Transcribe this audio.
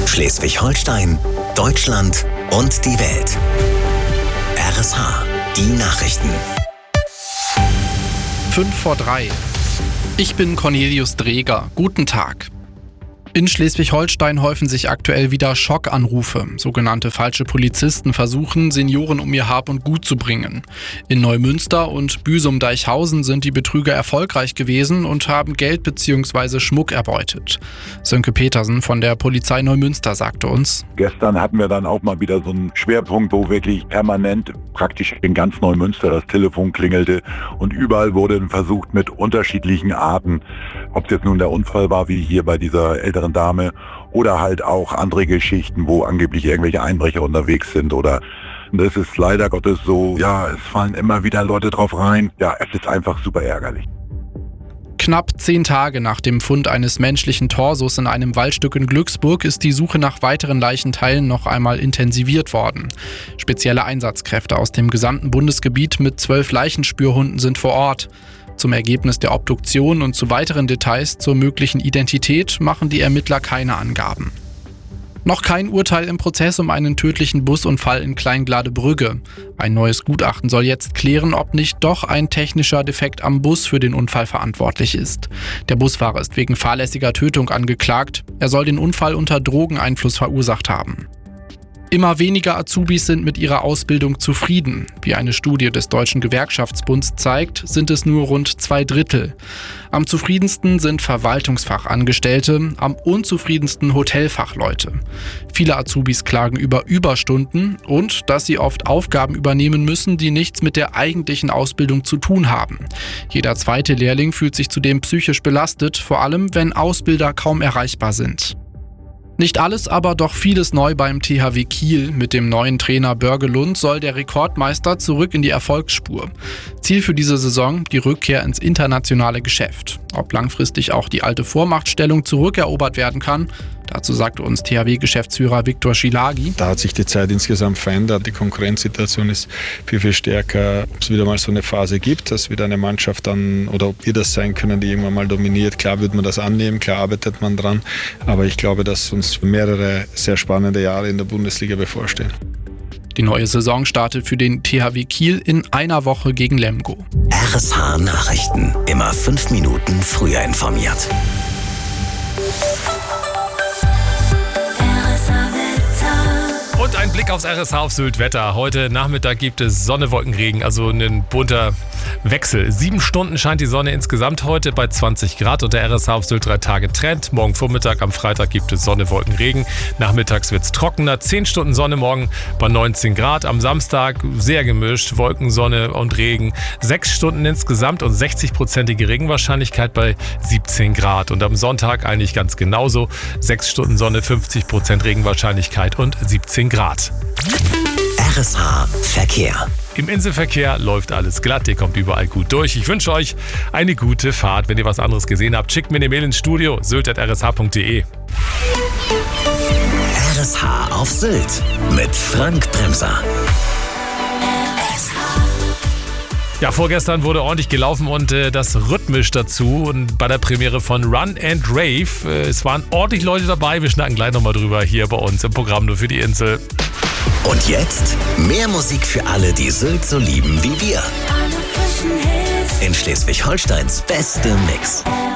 Schleswig-Holstein, Deutschland und die Welt. RSH, die Nachrichten. 2:05. Ich bin Cornelius Dreger. Guten Tag. In Schleswig-Holstein häufen sich aktuell wieder Schockanrufe. Sogenannte falsche Polizisten versuchen, Senioren um ihr Hab und Gut zu bringen. In Neumünster und Büsum-Deichhausen sind die Betrüger erfolgreich gewesen und haben Geld bzw. Schmuck erbeutet. Sönke Petersen von der Polizei Neumünster sagte uns: Gestern hatten wir dann auch mal wieder so einen Schwerpunkt, wo wirklich permanent praktisch in ganz Neumünster das Telefon klingelte und überall wurde versucht mit unterschiedlichen Arten, ob es jetzt nun der Unfall war, wie hier bei dieser älteren Dame, oder halt auch andere Geschichten, wo angeblich irgendwelche Einbrecher unterwegs sind. Oder das ist leider Gottes so, ja, es fallen immer wieder Leute drauf rein. Ja, es ist einfach super ärgerlich. Knapp 10 Tage nach dem Fund eines menschlichen Torsos in einem Waldstück in Glücksburg ist die Suche nach weiteren Leichenteilen noch einmal intensiviert worden. Spezielle Einsatzkräfte aus dem gesamten Bundesgebiet mit 12 Leichenspürhunden sind vor Ort. Zum Ergebnis der Obduktion und zu weiteren Details zur möglichen Identität machen die Ermittler keine Angaben. Noch kein Urteil im Prozess um einen tödlichen Busunfall in Kleingladebrügge. Ein neues Gutachten soll jetzt klären, ob nicht doch ein technischer Defekt am Bus für den Unfall verantwortlich ist. Der Busfahrer ist wegen fahrlässiger Tötung angeklagt. Er soll den Unfall unter Drogeneinfluss verursacht haben. Immer weniger Azubis sind mit ihrer Ausbildung zufrieden. Wie eine Studie des Deutschen Gewerkschaftsbunds zeigt, sind es nur rund 2/3. Am zufriedensten sind Verwaltungsfachangestellte, am unzufriedensten Hotelfachleute. Viele Azubis klagen über Überstunden und dass sie oft Aufgaben übernehmen müssen, die nichts mit der eigentlichen Ausbildung zu tun haben. Jeder zweite Lehrling fühlt sich zudem psychisch belastet, vor allem wenn Ausbilder kaum erreichbar sind. Nicht alles, aber doch vieles neu beim THW Kiel. Mit dem neuen Trainer Börge Lund soll der Rekordmeister zurück in die Erfolgsspur. Ziel für diese Saison: die Rückkehr ins internationale Geschäft. Ob langfristig auch die alte Vormachtstellung zurückerobert werden kann, dazu sagte uns THW-Geschäftsführer Viktor Schilagi. Da hat sich die Zeit insgesamt verändert. Die Konkurrenzsituation ist viel, viel stärker. Ob es wieder mal so eine Phase gibt, dass wieder eine Mannschaft dann, oder ob wir das sein können, die irgendwann mal dominiert. Klar wird man das annehmen, klar arbeitet man dran. Aber ich glaube, dass uns mehrere sehr spannende Jahre in der Bundesliga bevorstehen. Die neue Saison startet für den THW Kiel in einer Woche gegen Lemgo. RSH Nachrichten. Immer 5 Minuten früher informiert. Und ein Blick aufs RSH auf Sylt Wetter. Heute Nachmittag gibt es Sonne, Wolken, Regen, also ein bunter Wechsel. 7 Stunden scheint die Sonne insgesamt heute bei 20 Grad und der RSH auf Sylt 3 Tage Trend. Morgen Vormittag, am Freitag gibt es Sonne, Wolken, Regen. Nachmittags wird es trockener. 10 Stunden Sonne morgen bei 19 Grad. Am Samstag sehr gemischt, Wolken, Sonne und Regen. 6 Stunden insgesamt und 60%ige Regenwahrscheinlichkeit bei 17 Grad. Und am Sonntag eigentlich ganz genauso. 6 Stunden Sonne, 50% Regenwahrscheinlichkeit und 17 Grad. RSH Verkehr. Im Inselverkehr läuft alles glatt, ihr kommt überall gut durch. Ich wünsche euch eine gute Fahrt. Wenn ihr was anderes gesehen habt, schickt mir eine Mail ins Studio, sylt@rsh.de. RSH auf Sylt mit Frank Bremser. Ja, vorgestern wurde ordentlich gelaufen und das rhythmisch dazu. Und bei der Premiere von Run and Rave, es waren ordentlich Leute dabei. Wir schnacken gleich nochmal drüber hier bei uns im Programm nur für die Insel. Und jetzt mehr Musik für alle, die Sylt so lieben wie wir. In Schleswig-Holsteins beste Mix.